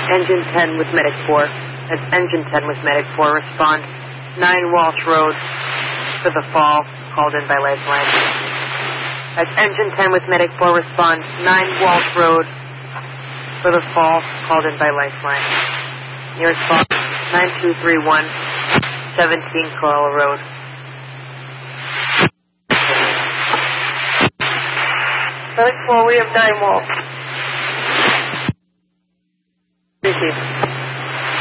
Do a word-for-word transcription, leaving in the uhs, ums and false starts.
Engine ten with Medic four. That's Engine ten with Medic four. Respond. nine Walsh Road for the fall, called in by Lifeline. That's Engine ten with Medic four. Respond. nine Walsh Road for the fall, called in by Lifeline. Your response, nine two three one, seventeen Corolla Road. Medic four, we have nine Walsh. Receive.